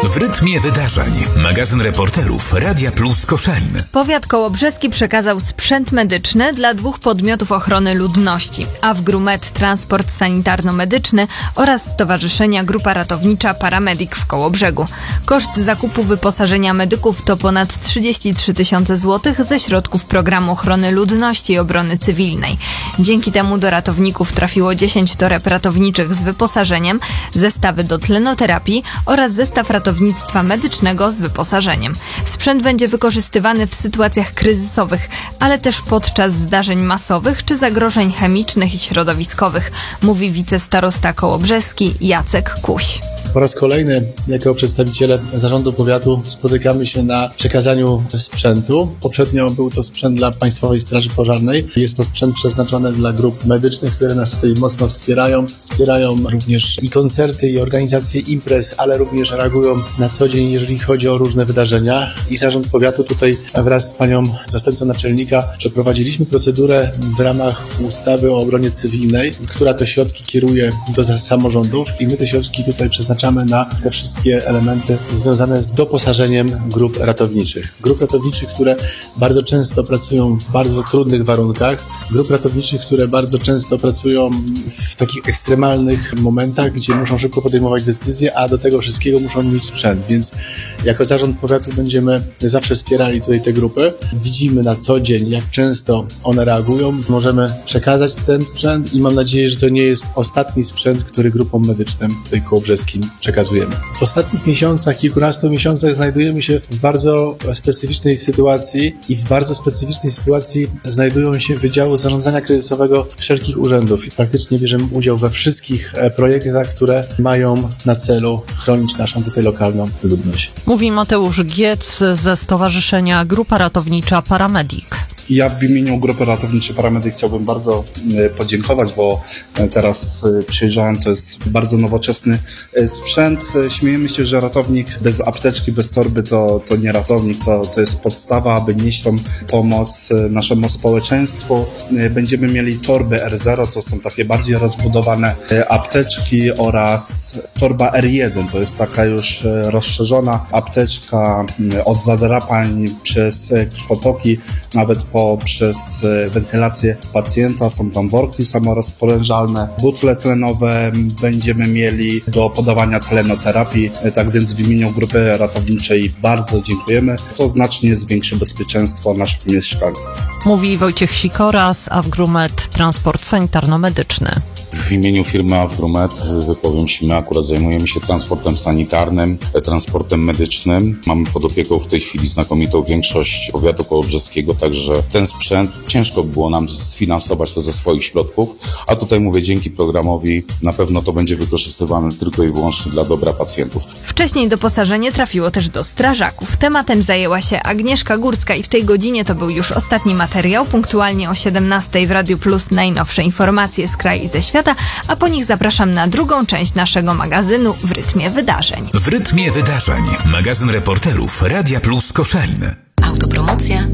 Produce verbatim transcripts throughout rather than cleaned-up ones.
W rytmie wydarzeń. Magazyn reporterów Radia Plus Koszalin. Powiat kołobrzeski przekazał sprzęt medyczny dla dwóch podmiotów ochrony ludności. Avgrumed Transport Sanitarno-Medyczny oraz Stowarzyszenia Grupa Ratownicza Paramedik w Kołobrzegu. Koszt zakupu wyposażenia medyków to ponad trzydzieści trzy tysiące złotych ze środków Programu Ochrony Ludności i Obrony Cywilnej. Dzięki temu do ratowników trafiło dziesięć toreb ratowniczych z wyposażeniem, zestawy do tlenoterapii oraz zestaw ratownictwa medycznego z wyposażeniem. Sprzęt będzie wykorzystywany w sytuacjach kryzysowych, ale też podczas zdarzeń masowych czy zagrożeń chemicznych i środowiskowych, mówi wicestarosta kołobrzeski Jacek Kuś. Po raz kolejny jako przedstawiciele zarządu powiatu spotykamy się na przekazaniu sprzętu. Poprzednio był to sprzęt dla Państwowej Straży Pożarnej. Jest to sprzęt przeznaczony dla grup medycznych, które nas tutaj mocno wspierają. Wspierają również i koncerty, i organizacje imprez, ale również reagują na co dzień, jeżeli chodzi o różne wydarzenia. I zarząd powiatu tutaj wraz z panią zastępcą naczelnika przeprowadziliśmy procedurę w ramach ustawy o obronie cywilnej, która te środki kieruje do samorządów i my te środki tutaj przeznaczamy na te wszystkie elementy związane z doposażeniem grup ratowniczych. Grup ratowniczych, które bardzo często pracują w bardzo trudnych warunkach, grup ratowniczych, które bardzo często pracują w takich ekstremalnych momentach, gdzie muszą szybko podejmować decyzje, a do tego wszystkiego muszą mieć sprzęt, więc jako zarząd powiatu będziemy zawsze wspierali tutaj te grupy. Widzimy na co dzień, jak często one reagują. Możemy przekazać ten sprzęt i mam nadzieję, że to nie jest ostatni sprzęt, który grupom medycznym tutaj kołobrzeskim przekazujemy. W ostatnich miesiącach, kilkunastu miesiącach znajdujemy się w bardzo specyficznej sytuacji i w bardzo specyficznej sytuacji znajdują się wydziały zarządzania kryzysowego wszelkich urzędów i praktycznie bierzemy udział we wszystkich projektach, które mają na celu chronić naszą tutaj lokalną ludność. Mówi Mateusz Giec ze Stowarzyszenia Grupa Ratownicza Paramedik. Ja w imieniu Grupy Ratowniczej Paramedyk chciałbym bardzo podziękować, bo teraz przyjrzałem, to jest bardzo nowoczesny sprzęt. Śmiejemy się, że ratownik bez apteczki, bez torby to, to nie ratownik, to, to jest podstawa, aby nieść tą pomoc naszemu społeczeństwu. Będziemy mieli torby R zero, to są takie bardziej rozbudowane apteczki oraz torba R jeden, to jest taka już rozszerzona apteczka od zadrapań przez krwotoki, nawet poprzez wentylację pacjenta. Są tam worki samorozporężalne, butle tlenowe będziemy mieli do podawania tlenoterapii. Tak więc w imieniu Grupy Ratowniczej bardzo dziękujemy. To znacznie zwiększy bezpieczeństwo naszych mieszkańców. Mówi Wojciech Sikora z Avgrumed Transport Sanitarno-Medyczny. W imieniu firmy Avgrumed wypowiem się, my akurat zajmujemy się transportem sanitarnym, transportem medycznym. Mamy pod opieką w tej chwili znakomitą większość powiatu kołobrzeskiego, także ten sprzęt ciężko było nam sfinansować to ze swoich środków, a tutaj mówię, dzięki programowi na pewno to będzie wykorzystywane tylko i wyłącznie dla dobra pacjentów. Wcześniej doposażenie trafiło też do strażaków. Tematem zajęła się Agnieszka Górska i w tej godzinie to był już ostatni materiał. Punktualnie o siedemnastej w Radiu Plus najnowsze informacje z kraju i ze świata, a po nich zapraszam na drugą część naszego magazynu W rytmie wydarzeń. W rytmie wydarzeń. Magazyn reporterów Radia Plus Koszalin. Autopromocja.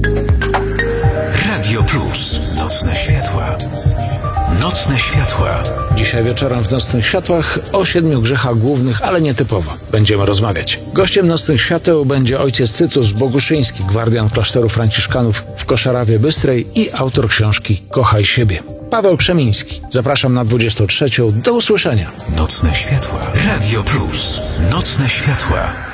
Radio Plus. Nocne światła. Nocne światła. Dzisiaj wieczorem w Nocnych Światłach o siedmiu grzechach głównych, ale nietypowo. Będziemy rozmawiać. Gościem Nocnych Świateł będzie ojciec Tytus Boguszyński, gwardian klasztoru franciszkanów w Koszarawie Bystrej i autor książki Kochaj siebie. Paweł Krzemiński. Zapraszam na dwudziestą trzecią. Do usłyszenia. Nocne światła. Radio Plus. Nocne światła.